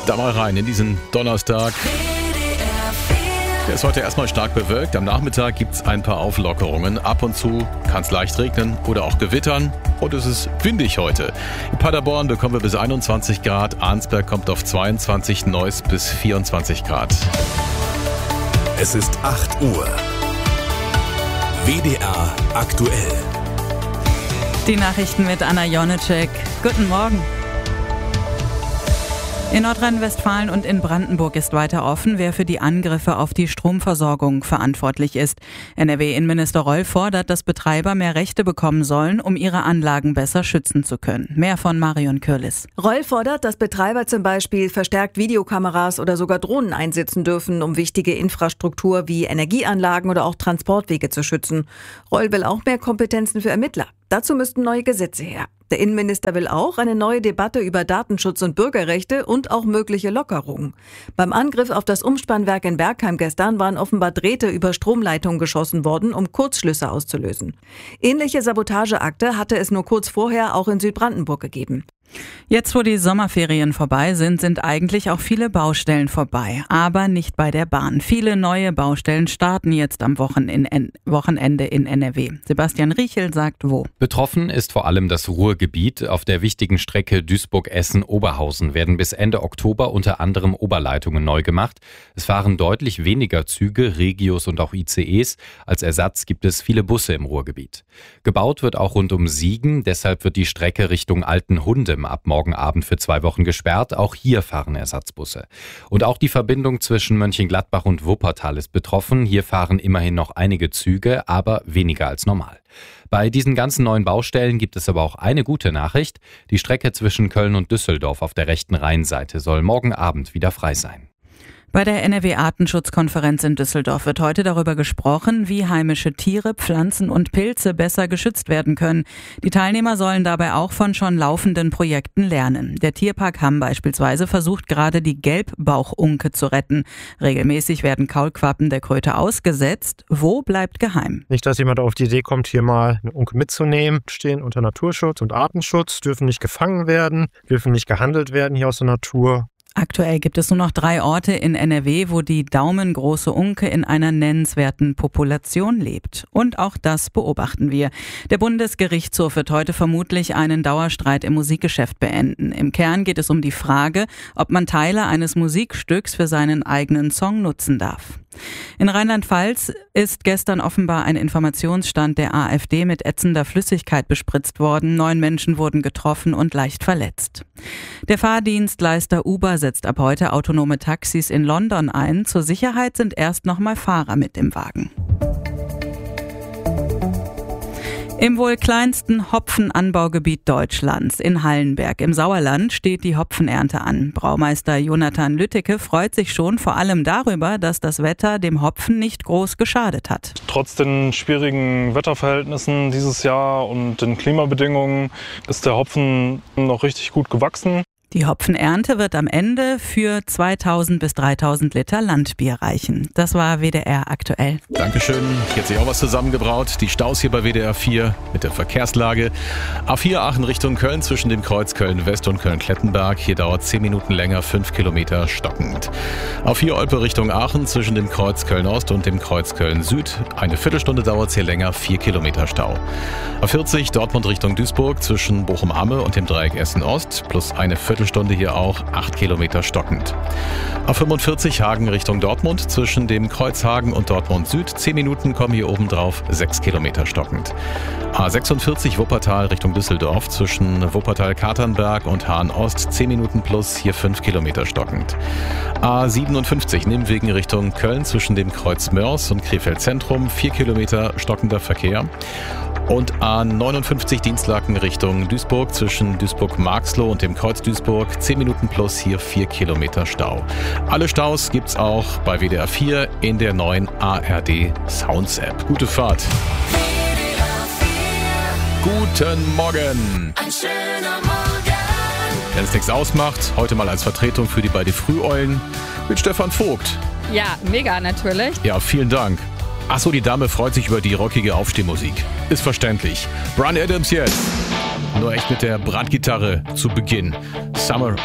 Da mal rein in diesen Donnerstag. Der ist heute erstmal stark bewölkt. Am Nachmittag gibt es ein paar Auflockerungen. Ab und zu kann es leicht regnen oder auch gewittern. Und es ist windig heute. In Paderborn bekommen wir bis 21 Grad. Arnsberg kommt auf 22, Neuss bis 24 Grad. Es ist 8 Uhr. WDR aktuell. Die Nachrichten mit Anna Jonecek. Guten Morgen. In Nordrhein-Westfalen und in Brandenburg ist weiter offen, wer für die Angriffe auf die Stromversorgung verantwortlich ist. NRW-Innenminister Reul fordert, dass Betreiber mehr Rechte bekommen sollen, um ihre Anlagen besser schützen zu können. Mehr von Marion Kürlis. Reul fordert, dass Betreiber zum Beispiel verstärkt Videokameras oder sogar Drohnen einsetzen dürfen, um wichtige Infrastruktur wie Energieanlagen oder auch Transportwege zu schützen. Reul will auch mehr Kompetenzen für Ermittler. Dazu müssten neue Gesetze her. Der Innenminister will auch eine neue Debatte über Datenschutz und Bürgerrechte und auch mögliche Lockerungen. Beim Angriff auf das Umspannwerk in Bergheim gestern waren offenbar Drähte über Stromleitungen geschossen worden, um Kurzschlüsse auszulösen. Ähnliche Sabotageakte hatte es nur kurz vorher auch in Südbrandenburg gegeben. Jetzt, wo die Sommerferien vorbei sind eigentlich auch viele Baustellen vorbei, aber nicht bei der Bahn. Viele neue Baustellen starten jetzt am Wochenende in NRW. Sebastian Riechel sagt wo. Betroffen ist vor allem das Ruhrgebiet. Auf der wichtigen Strecke Duisburg-Essen-Oberhausen werden bis Ende Oktober unter anderem Oberleitungen neu gemacht. Es fahren deutlich weniger Züge, Regios und auch ICEs. Als Ersatz gibt es viele Busse im Ruhrgebiet. Gebaut wird auch rund um Siegen, deshalb wird die Strecke Richtung Altenhundem ab morgen Abend für 2 Wochen gesperrt. Auch hier fahren Ersatzbusse. Und auch die Verbindung zwischen Mönchengladbach und Wuppertal ist betroffen. Hier fahren immerhin noch einige Züge, aber weniger als normal. Bei diesen ganzen neuen Baustellen gibt es aber auch eine gute Nachricht. Die Strecke zwischen Köln und Düsseldorf auf der rechten Rheinseite soll morgen Abend wieder frei sein. Bei der NRW-Artenschutzkonferenz in Düsseldorf wird heute darüber gesprochen, wie heimische Tiere, Pflanzen und Pilze besser geschützt werden können. Die Teilnehmer sollen dabei auch von schon laufenden Projekten lernen. Der Tierpark Hamm beispielsweise versucht gerade, die Gelbbauchunke zu retten. Regelmäßig werden Kaulquappen der Kröte ausgesetzt. Wo bleibt geheim? Nicht, dass jemand auf die Idee kommt, hier mal eine Unke mitzunehmen. Stehen unter Naturschutz und Artenschutz, dürfen nicht gefangen werden, dürfen nicht gehandelt werden hier aus der Natur. Aktuell gibt es nur noch 3 Orte in NRW, wo die daumengroße Unke in einer nennenswerten Population lebt. Und auch das beobachten wir. Der Bundesgerichtshof wird heute vermutlich einen Dauerstreit im Musikgeschäft beenden. Im Kern geht es um die Frage, ob man Teile eines Musikstücks für seinen eigenen Song nutzen darf. In Rheinland-Pfalz ist gestern offenbar ein Informationsstand der AfD mit ätzender Flüssigkeit bespritzt worden. 9 Menschen wurden getroffen und leicht verletzt. Der Fahrdienstleister Uber setzt ab heute autonome Taxis in London ein. Zur Sicherheit sind erst nochmal Fahrer mit im Wagen. Im wohl kleinsten Hopfenanbaugebiet Deutschlands, in Hallenberg im Sauerland, steht die Hopfenernte an. Braumeister Jonathan Lütteke freut sich schon vor allem darüber, dass das Wetter dem Hopfen nicht groß geschadet hat. Trotz den schwierigen Wetterverhältnissen dieses Jahr und den Klimabedingungen ist der Hopfen noch richtig gut gewachsen. Die Hopfenernte wird am Ende für 2000 bis 3000 Liter Landbier reichen. Das war WDR aktuell. Dankeschön. Hier hat sich auch was zusammengebraut. Die Staus hier bei WDR 4 mit der Verkehrslage. A4 Aachen Richtung Köln zwischen dem Kreuz Köln-West und Köln-Klettenberg. Hier dauert 10 Minuten länger, 5 Kilometer stockend. A4 Olpe Richtung Aachen zwischen dem Kreuz Köln-Ost und dem Kreuz Köln-Süd. Eine Viertelstunde dauert es hier länger, 4 Kilometer Stau. A40 Dortmund Richtung Duisburg zwischen Bochum-Hamme und dem Dreieck Essen-Ost plus eine Viertelstunde hier auch 8 Kilometer stockend. A45 Hagen Richtung Dortmund zwischen dem Kreuz Hagen und Dortmund Süd. 10 Minuten kommen hier oben drauf, 6 Kilometer stockend. A46 Wuppertal Richtung Düsseldorf zwischen Wuppertal-Katernberg und Hahn-Ost. 10 Minuten plus, hier 5 Kilometer stockend. A57 Nimwegen Richtung Köln zwischen dem Kreuz Mörs und Krefeld Zentrum. 4 Kilometer stockender Verkehr. Und A59 Dienstlaken Richtung Duisburg zwischen Duisburg-Marxloh und dem Kreuz Duisburg. 10 Minuten plus, hier 4 Kilometer Stau. Alle Staus gibt's auch bei WDR 4 in der neuen ARD Sounds App. Gute Fahrt. Guten Morgen. Ein schöner Morgen. Wenn es nichts ausmacht, heute mal als Vertretung für die beiden Früheulen mit Stefan Vogt. Ja, mega natürlich. Ja, vielen Dank. Achso, die Dame freut sich über die rockige Aufstehmusik. Ist verständlich. Bryan Adams jetzt. Nur echt mit der Brandgitarre zu Beginn. Summer